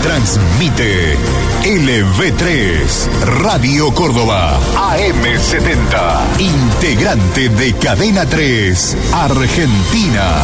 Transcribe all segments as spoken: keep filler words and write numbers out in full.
Transmite L V tres, Radio Córdoba, A M setenta, integrante de Cadena tres, Argentina.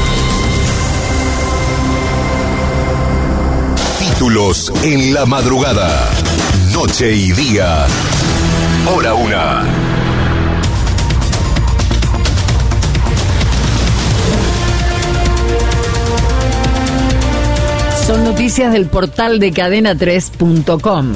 Títulos en la madrugada, noche y día, hora una. Son noticias del portal de cadena tres punto com.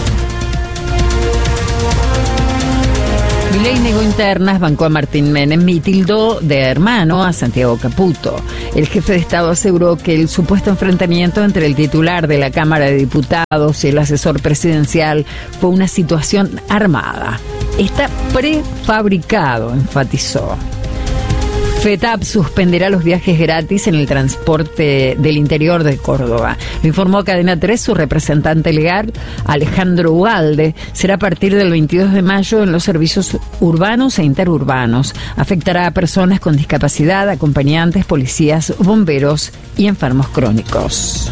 Milei negó internas, bancó a Martín Menem y tildó de hermano a Santiago Caputo. El jefe de Estado aseguró que el supuesto enfrentamiento entre el titular de la Cámara de Diputados y el asesor presidencial fue una situación armada. Está prefabricado, enfatizó. FETAP suspenderá los viajes gratis en el transporte del interior de Córdoba. Lo informó Cadena tres su representante legal, Alejandro Ugalde. Será a partir del veintidós de mayo en los servicios urbanos e interurbanos. Afectará a personas con discapacidad, acompañantes, policías, bomberos y enfermos crónicos.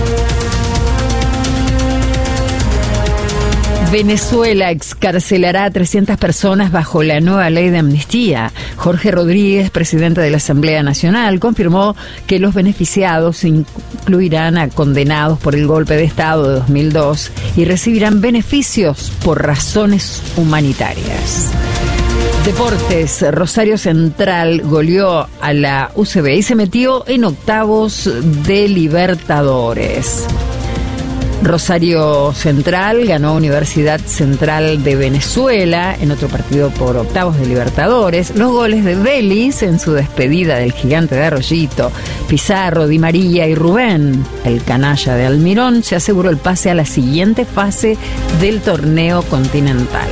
Venezuela excarcelará a trescientas personas bajo la nueva ley de amnistía. Jorge Rodríguez, presidente de la Asamblea Nacional, confirmó que los beneficiados incluirán a condenados por el golpe de Estado de dos mil dos y recibirán beneficios por razones humanitarias. Deportes, Rosario Central goleó a la U C B y se metió en octavos de Libertadores. Rosario Central ganó Universidad Central de Venezuela en otro partido por octavos de Libertadores. Los goles de Vélez en su despedida del Gigante de Arroyito, Pizarro, Di María y Rubén, el canalla de Almirón, se aseguró el pase a la siguiente fase del torneo continental.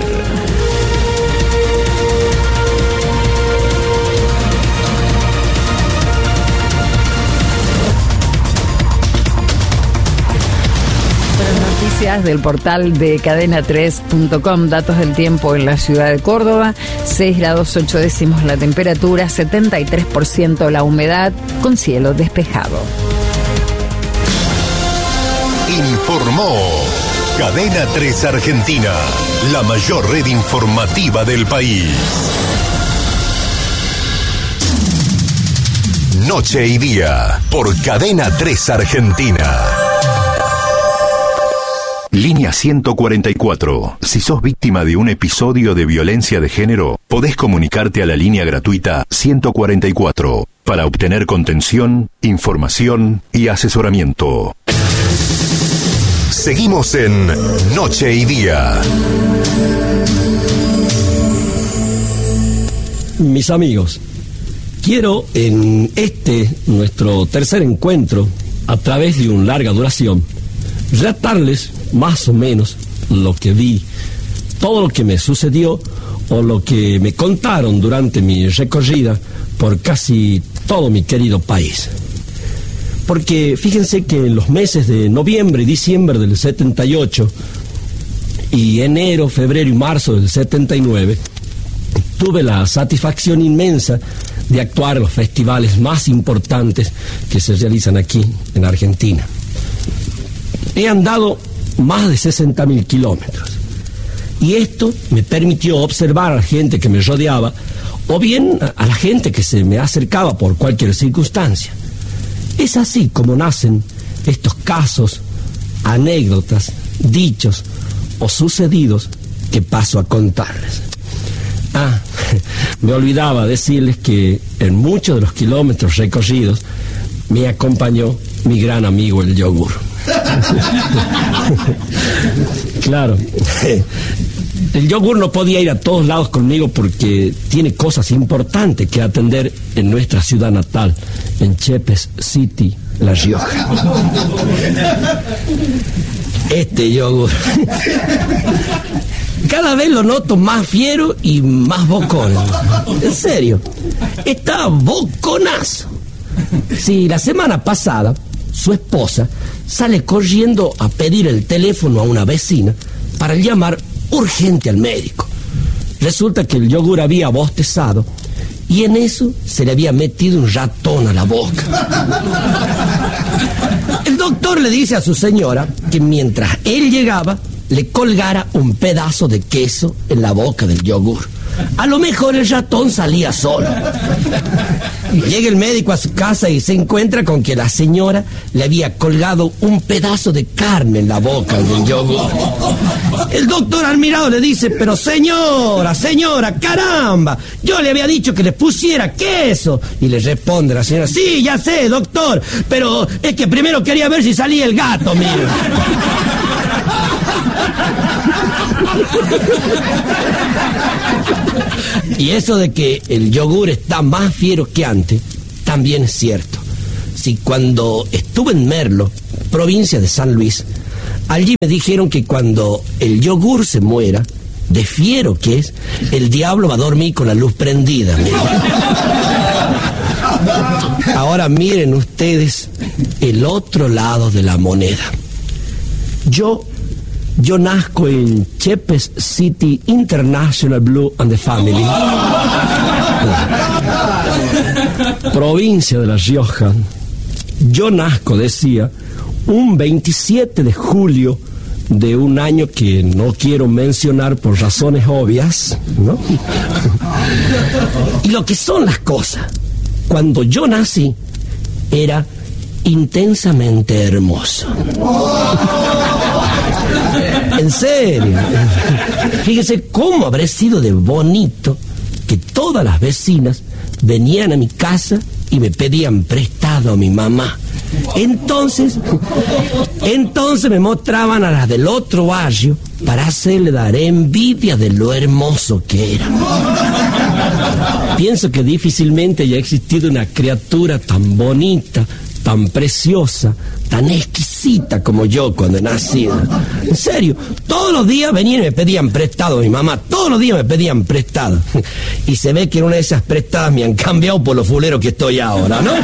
Del portal de cadena tres punto com, datos del tiempo en la ciudad de Córdoba, seis grados ocho décimos la temperatura, setenta y tres por ciento la humedad, con cielo despejado. Informó Cadena tres Argentina, la mayor red informativa del país. Noche y día, por Cadena tres Argentina. Línea ciento cuarenta y cuatro. Si sos víctima de un episodio de violencia de género, podés comunicarte a la línea gratuita ciento cuarenta y cuatro para obtener contención, información y asesoramiento. Seguimos en Noche y Día. Mis amigos, quiero en este, nuestro tercer encuentro, a través de una larga duración, relatarles más o menos lo que vi, todo lo que me sucedió o lo que me contaron durante mi recorrida por casi todo mi querido país. Porque fíjense que en los meses de noviembre y diciembre del setenta y ocho y enero, febrero y marzo del setenta y nueve tuve la satisfacción inmensa de actuar en los festivales más importantes que se realizan aquí en Argentina. He andado más de sesenta mil kilómetros. Y esto me permitió observar a la gente que me rodeaba, o bien a la gente que se me acercaba por cualquier circunstancia. Es así como nacen estos casos, anécdotas, dichos o sucedidos que paso a contarles. Ah, me olvidaba decirles que en muchos de los kilómetros recorridos me acompañó mi gran amigo el yogur. Claro, el yogur no podía ir a todos lados conmigo porque tiene cosas importantes que atender en nuestra ciudad natal, en Chepes City, La Rioja. Este yogur cada vez lo noto más fiero y más bocón. En serio, está boconazo. Sí, la semana pasada su esposa sale corriendo a pedir el teléfono a una vecina para llamar urgente al médico. Resulta que el yogur había bostezado y en eso se le había metido un ratón a la boca. El doctor le dice a su señora que mientras él llegaba, le colgara un pedazo de queso en la boca del yogur. A lo mejor el ratón salía solo. Llega el médico a su casa y se encuentra con que la señora le había colgado un pedazo de carne en la boca del yogur. El doctor admirado le dice: pero señora, señora, caramba, yo le había dicho que le pusiera queso. Y le responde la señora: sí, ya sé, doctor, pero es que primero quería ver si salía el gato, mire. Y eso de que el yogur está más fiero que antes, también es cierto. Si cuando estuve en Merlo, provincia de San Luis, allí me dijeron que cuando el yogur se muera, de fiero que es, el diablo va a dormir con la luz prendida. Miren. Ahora miren ustedes el otro lado de la moneda. Yo... Yo nazco en Chepes City International Blue and the Family, provincia de La Rioja. Yo nazco, decía, un veintisiete de julio de un año que no quiero mencionar por razones obvias, ¿no? Y lo que son las cosas, cuando yo nací, era intensamente hermoso. En serio. Fíjese cómo habré sido de bonito que todas las vecinas venían a mi casa y me pedían prestado a mi mamá. Entonces, entonces me mostraban a las del otro barrio para hacerle dar envidia de lo hermoso que era. Pienso que difícilmente haya existido una criatura tan bonita, tan preciosa, tan exquisita como yo cuando he nacido. En serio, todos los días venían y me pedían prestado a mi mamá, todos los días me pedían prestado. Y se ve que en una de esas prestadas me han cambiado por lo fulero que estoy ahora, ¿no?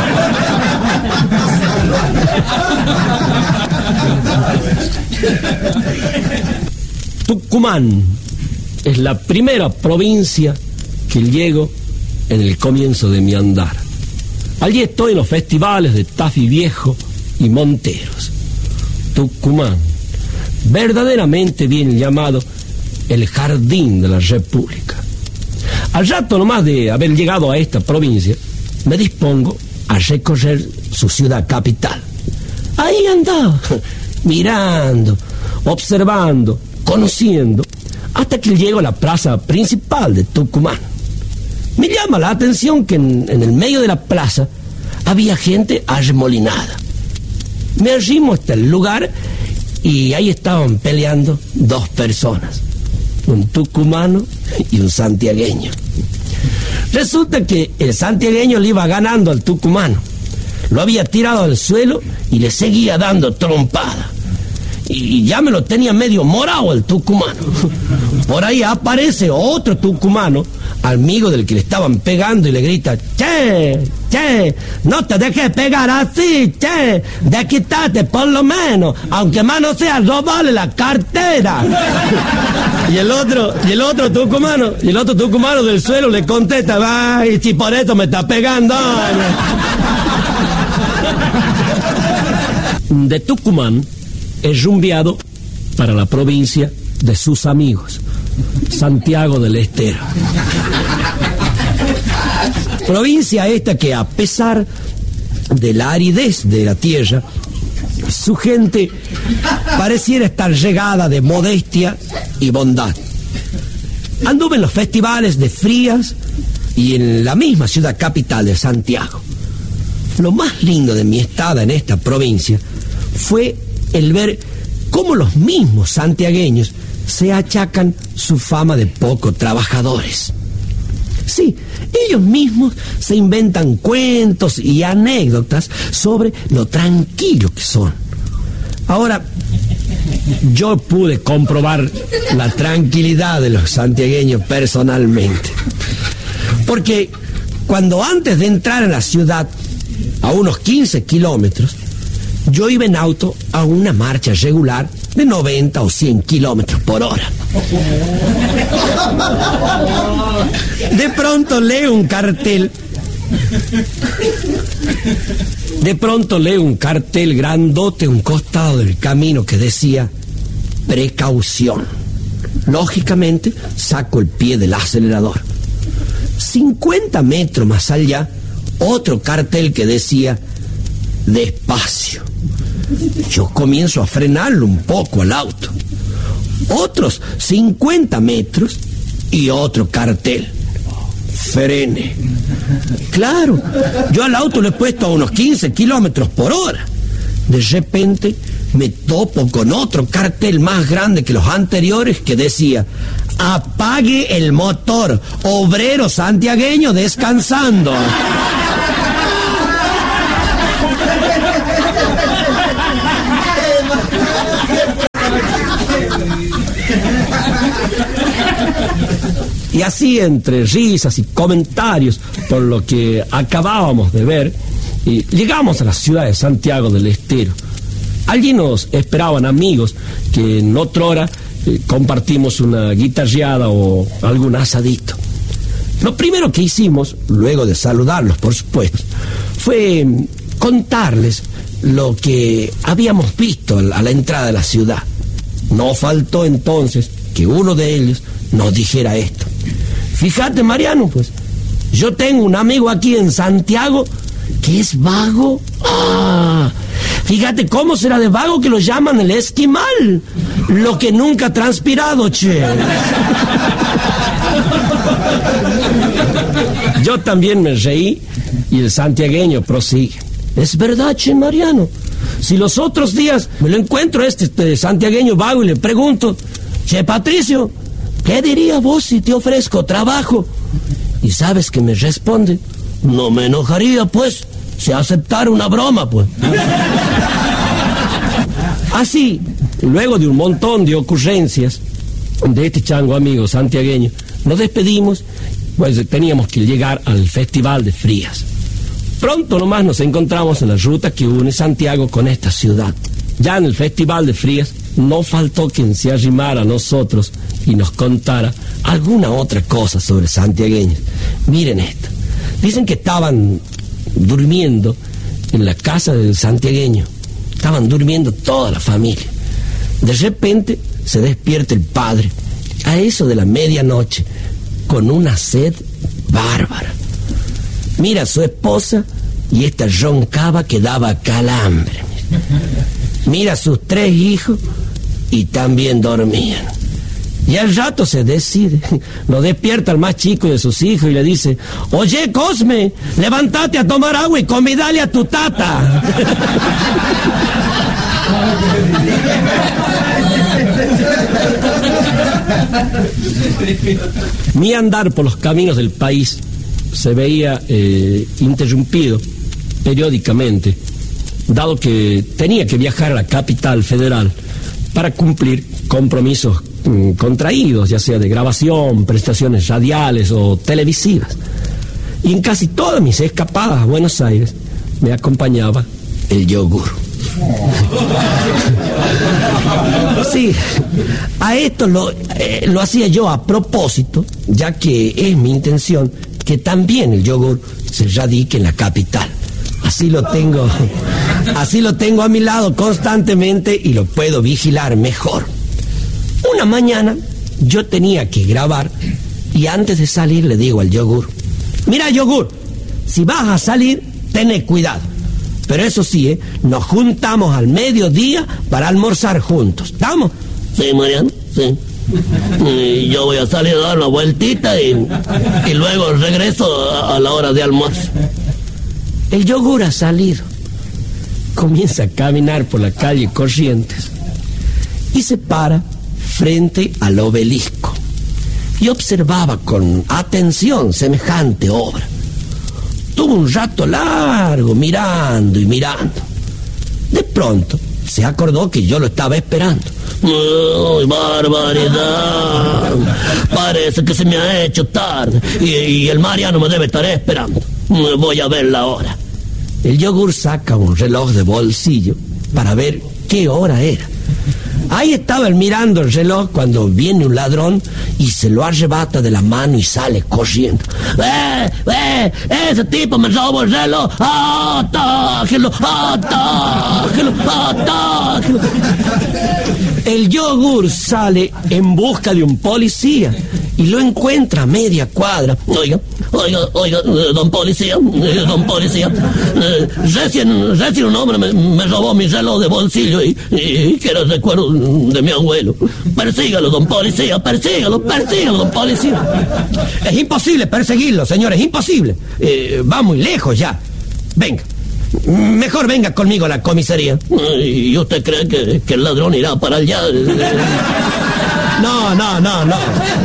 Tucumán es la primera provincia que llego en el comienzo de mi andar. Allí estoy en los festivales de Tafí Viejo y Monteros. Tucumán, verdaderamente bien llamado el jardín de la República. Al rato nomás de haber llegado a esta provincia, me dispongo a recorrer su ciudad capital. Ahí andaba, mirando, observando, conociendo, hasta que llego a la plaza principal de Tucumán. Me llama la atención que en, en el medio de la plaza había gente arremolinada. Me arrimo hasta el lugar y ahí estaban peleando dos personas, un tucumano y un santiagueño. Resulta que el santiagueño le iba ganando al tucumano. Lo había tirado al suelo y le seguía dando trompada. Y ya me lo tenía medio morado el tucumano. Por ahí aparece otro tucumano, amigo del que le estaban pegando, y le grita: che, che, no te dejes pegar así, che, desquítate por lo menos, aunque más no sea robarle la cartera. Y el otro, y el otro tucumano, y el otro tucumano del suelo le contesta: ay, si por eso me está pegando. De Tucumán he rumbeado para la provincia de sus amigos, Santiago del Estero. Provincia esta que, a pesar de la aridez de la tierra, su gente pareciera estar regada de modestia y bondad. Anduve en los festivales de Frías y en la misma ciudad capital de Santiago. Lo más lindo de mi estada en esta provincia fue el ver cómo los mismos santiagueños se achacan su fama de poco trabajadores. Sí, ellos mismos se inventan cuentos y anécdotas sobre lo tranquilo que son. Ahora, yo pude comprobar la tranquilidad de los santiagueños personalmente. Porque cuando antes de entrar en la ciudad, a unos quince kilómetros, yo iba en auto a una marcha regular de noventa o cien kilómetros por hora. De pronto leo un cartel De pronto leo un cartel grandote a un costado del camino que decía precaución. Lógicamente saco el pie del acelerador. cincuenta metros más allá, otro cartel que decía despacio. Yo comienzo a frenarlo un poco al auto. Otros cincuenta metros y otro cartel. Frene. Claro, yo al auto le he puesto a unos quince kilómetros por hora. De repente me topo con otro cartel más grande que los anteriores que decía apague el motor, obrero santiagueño descansando. Y así, entre risas y comentarios por lo que acabábamos de ver, y llegamos a la ciudad de Santiago del Estero. Allí nos esperaban amigos que en otra hora eh, compartimos una guitarreada o algún asadito. Lo primero que hicimos, luego de saludarlos por supuesto, fue contarles lo que habíamos visto a la entrada de la ciudad. No faltó entonces que uno de ellos nos dijera esto. Fíjate, Mariano, pues, yo tengo un amigo aquí en Santiago que es vago. Ah, fíjate cómo será de vago que lo llaman el esquimal. Lo que nunca ha transpirado, che. Yo también me reí y el santiagueño prosigue. Es verdad, che, Mariano. Si los otros días me lo encuentro este, este santiagueño vago y le pregunto, che, Patricio, ¿qué dirías vos si te ofrezco trabajo? Y sabes que me responde, no me enojaría, pues, si aceptara una broma, pues. Así, luego de un montón de ocurrencias de este chango amigo santiagueño, nos despedimos, pues teníamos que llegar al Festival de Frías. Pronto nomás nos encontramos en la ruta que une Santiago con esta ciudad. Ya en el Festival de Frías no faltó quien se arrimara a nosotros y nos contara alguna otra cosa sobre santiagueños. Miren esto. Dicen que estaban durmiendo en la casa del santiagueño. Estaban durmiendo toda la familia. De repente se despierta el padre, a eso de la medianoche, con una sed bárbara. Mira a su esposa y esta roncaba que daba calambre. Mira a sus tres hijos y también dormían. Y al rato se decide, lo despierta al más chico de sus hijos y le dice, oye, Cosme, levántate a tomar agua y convidale a tu tata. Mi andar por los caminos del país se veía eh, interrumpido periódicamente, dado que tenía que viajar a la capital federal para cumplir compromisos mm, contraídos, ya sea de grabación, prestaciones radiales o televisivas. Y en casi todas mis escapadas a Buenos Aires me acompañaba el yogur. Sí, a esto lo, eh, lo hacía yo a propósito, ya que es mi intención que también el yogur se radique en la capital. Así lo tengo, así lo tengo a mi lado constantemente y lo puedo vigilar mejor. Una mañana yo tenía que grabar y antes de salir le digo al yogur, mira, yogur, si vas a salir, ten cuidado. Pero eso sí, ¿eh? Nos juntamos al mediodía para almorzar juntos. ¿Estamos? Sí, Mariano, sí. Y yo voy a salir a dar una vueltita y, y luego regreso a, a la hora de almuerzo. El yogur ha salido. Comienza a caminar por la calle Corrientes y se para frente al obelisco y observaba con atención semejante obra. Tuvo un rato largo mirando y mirando. De pronto se acordó que yo lo estaba esperando. ¡Uy, barbaridad! Parece que se me ha hecho tarde y, y el Mariano me debe estar esperando. Voy a ver la hora. El yogur saca un reloj de bolsillo para ver qué hora era. Ahí estaba él mirando el reloj cuando viene un ladrón y se lo arrebata de la mano y sale corriendo. ¡Eh, eh! ¡Ese tipo me robó el reloj! ¡Atájelo! ¡Atájelo! ¡Atájelo! El yogur sale en busca de un policía y lo encuentra a media cuadra. Oiga, oiga, oiga, eh, don policía, eh, don policía, eh, recién, recién un hombre me, me robó mi reloj de bolsillo y, y que era el recuerdo de mi abuelo. Persígalo, don policía, persígalo, persígalo, don policía. Es imposible perseguirlo, señor, es imposible. Eh, va muy lejos ya. Venga. Mejor venga conmigo a la comisaría. ¿Y usted cree que, que el ladrón irá para allá? No, no, no, no.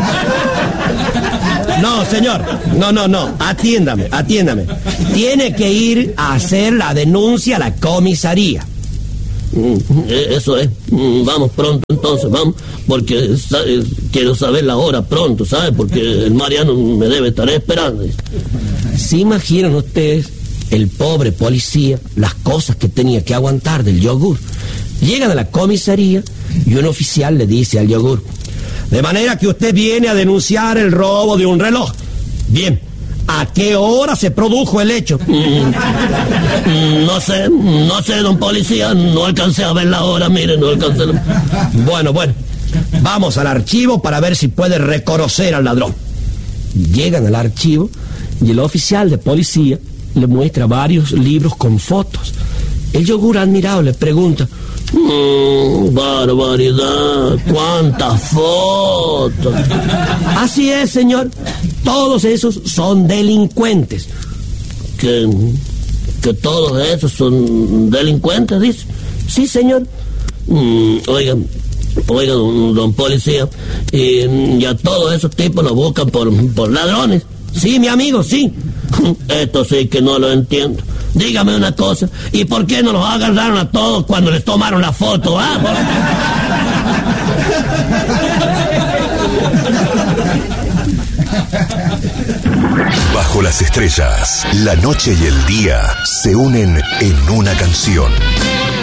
No, señor. No, no, no. Atiéndame, atiéndame. Tiene que ir a hacer la denuncia a la comisaría. Eso es. Vamos pronto entonces, vamos. Porque ¿sabe? Quiero saber la hora pronto, ¿sabe? Porque el Mariano me debe estar esperando. ¿Se imaginan ustedes? El pobre policía, las cosas que tenía que aguantar del yogur. Llegan a la comisaría y un oficial le dice al yogur: de manera que usted viene a denunciar el robo de un reloj. Bien, ¿a qué hora se produjo el hecho? Mm, no sé, no sé, don policía, no alcancé a ver la hora, mire, no alcancé. Bueno, bueno, vamos al archivo para ver si puede reconocer al ladrón. Llegan al archivo y el oficial de policía le muestra varios libros con fotos. El yogur admirado le pregunta: mmm, barbaridad, cuántas fotos. Así es, señor, todos esos son delincuentes. ¿Que, que todos esos son delincuentes, dice? Sí, señor. Mm, oiga, oiga, don, don policía, y, y a todos esos tipos los buscan por, por ladrones. Sí, mi amigo, sí. Esto sí que no lo entiendo. Dígame una cosa, ¿y por qué no los agarraron a todos cuando les tomaron la foto? ¿Ah? Bajo las estrellas, la noche y el día se unen en una canción.